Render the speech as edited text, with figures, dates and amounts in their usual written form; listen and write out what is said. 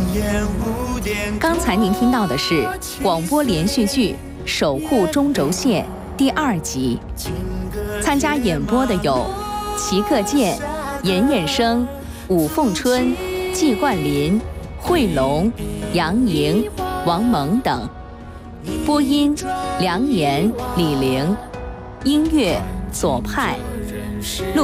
刚才您听到的是广播连续剧《守护中轴线》第2集，参加演播的有齐克健、严彦生、武凤春、季冠霖、惠龙、杨莹、王蒙等，播音梁岩、李玲，音乐左派。